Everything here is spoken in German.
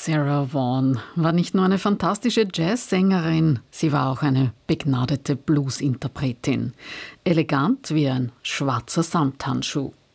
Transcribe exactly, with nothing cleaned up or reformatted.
Sarah Vaughan war nicht nur eine fantastische Jazzsängerin, sie war auch eine begnadete Bluesinterpretin. Elegant wie ein schwarzer Samthandschuh.